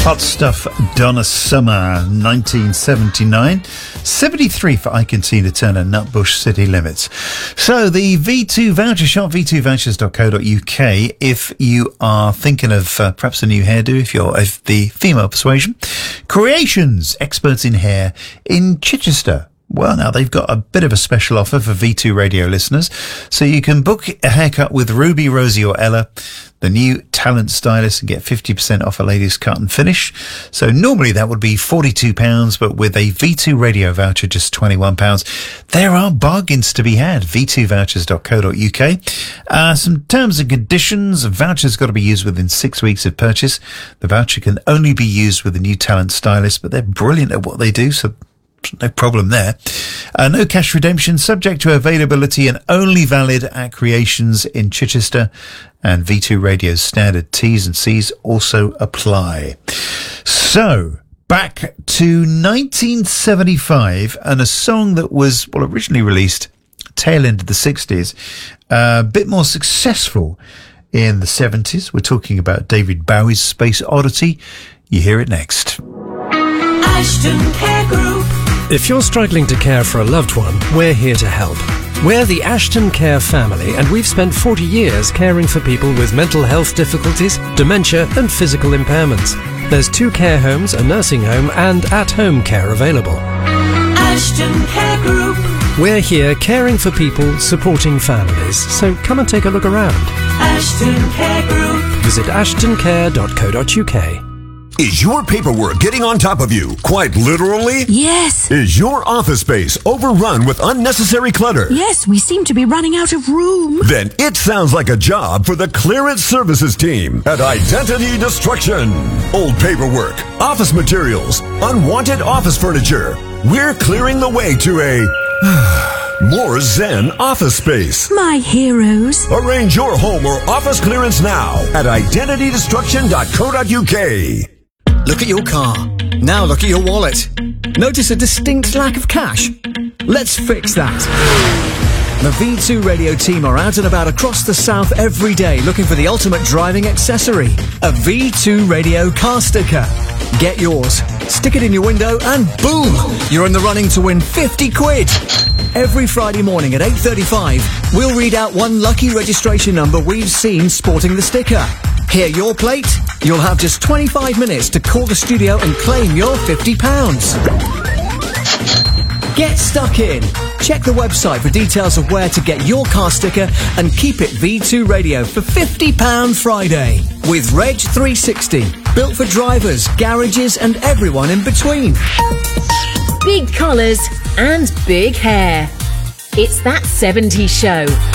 Hot Stuff, Donna Summer, 1979. 73 for Ike and Tina Turner, Nutbush City Limits. So the V2 voucher shop, v2vouchers.co.uk, if you are thinking of perhaps a new hairdo, if you're of the female persuasion. Creations, experts in hair in Chichester. Well, now they've got a bit of a special offer for V2 radio listeners. So you can book a haircut with Ruby, Rosie or Ella, the new talent stylist, and get 50% off a ladies cut and finish. So normally that would be £42, but with a V2 radio voucher, just £21. There are bargains to be had. v2vouchers.co.uk. Some terms and conditions. A voucher's got to be used within 6 weeks of purchase. The voucher can only be used with the new talent stylist, but they're brilliant at what they do, so no problem there. No cash redemption, subject to availability and only valid at Creations in Chichester, and V2 Radio's standard T's and C's also apply. So, back to 1975 and a song that was, well, originally released tail end of the 60s, a bit more successful in the 70s. We're talking about David Bowie's Space Oddity. You hear it next. Ashton Care Group. If you're struggling to care for a loved one, we're here to help. We're the Ashton Care family, and we've spent 40 years caring for people with mental health difficulties, dementia and physical impairments. There's 2 care homes, a nursing home and at-home care available. Ashton Care Group. We're here caring for people, supporting families, so come and take a look around. Ashton Care Group. Visit ashtoncare.co.uk. Is your paperwork getting on top of you, quite literally? Yes. Is your office space overrun with unnecessary clutter? Yes, we seem to be running out of room. Then it sounds like a job for the Clearance Services team at Identity Destruction. Old paperwork, office materials, unwanted office furniture. We're clearing the way to a more zen office space. My heroes. Arrange your home or office clearance now at identitydestruction.co.uk. Look at your car. Now look at your wallet. Notice a distinct lack of cash? Let's fix that. The V2 Radio team are out and about across the south every day looking for the ultimate driving accessory, a V2 Radio car sticker. Get yours, stick it in your window and boom, you're in the running to win 50 quid. Every Friday morning at 8:35, we'll read out one lucky registration number we've seen sporting the sticker. Hear your plate? You'll have just 25 minutes to call the studio and claim your £50. Get stuck in. Check the website for details of where to get your car sticker and keep it V2 Radio for £50 Friday. With Reg 360, built for drivers, garages and everyone in between. Big collars and big hair. It's That 70s Show